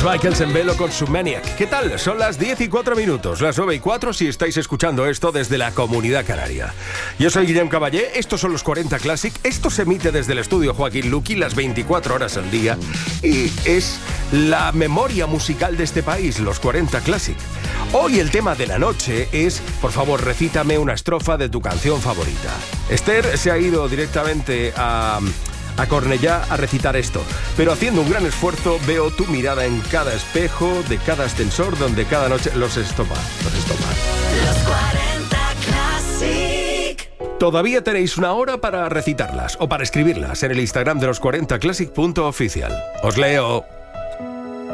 Michael Sembello con su Maniac. ¿Qué tal? Son las 10:04, las 9:04 si estáis escuchando esto desde la Comunidad Canaria. Yo soy Guillem Caballé, estos son los 40 Classic. Esto se emite desde el estudio Joaquín Luqui las 24 horas al día y es la memoria musical de este país, los 40 Classic. Hoy el tema de la noche es, por favor, recítame una estrofa de tu canción favorita. Esther se ha ido directamente a Cornellá a recitar esto, pero haciendo un gran esfuerzo veo tu mirada en cada espejo de cada ascensor donde cada noche los estopa. Los 40 Classic. Todavía tenéis una hora para recitarlas o para escribirlas en el Instagram de los 40classic.oficial. Os leo.